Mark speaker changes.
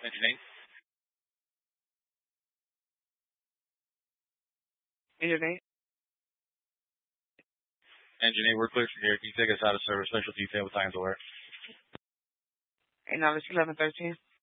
Speaker 1: Engine 8.
Speaker 2: Engine 8.
Speaker 1: Engine 8, we're clear from here. Can you take us out of service? Special detail with times alert.
Speaker 2: Now it's 11:13.